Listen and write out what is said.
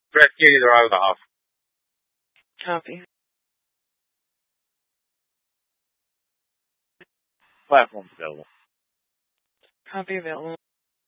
Press key to drive off. Copy. Platform available. Copy available.